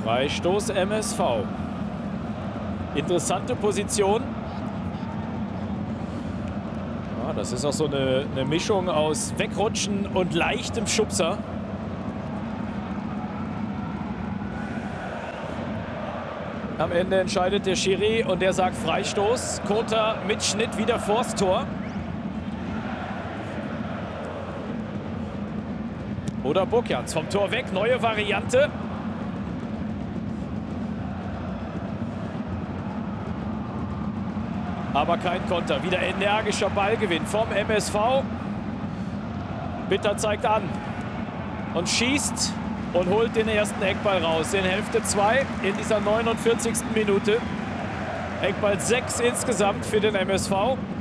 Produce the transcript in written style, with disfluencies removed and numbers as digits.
Freistoß MSV. Interessante Position. Ja, das ist auch so eine Mischung aus Wegrutschen und leichtem Schubser. Am Ende entscheidet der Schiri und der sagt Freistoß. Kota mit Schnitt wieder vors Tor. Oder Burkjans vom Tor weg. Neue Variante. Aber kein Konter. Wieder energischer Ballgewinn vom MSV. Bitter zeigt an und schießt und holt den ersten Eckball raus. In Hälfte 2 in dieser 49. Minute. Eckball 6 insgesamt für den MSV.